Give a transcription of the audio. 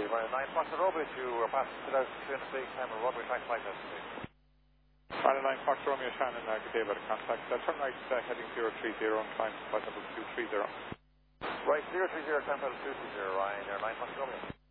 Ryanair 9 Foxtrot Romeo to passing to the Trinity, camera runway track flight destination. Ryanair 9 Foxtrot Romeo, Shannon, good day, about contact. Turn right, heading 030 and climb to flight level 230. Right, 030, climb level 230, Ryanair 9 Foxtrot Romeo.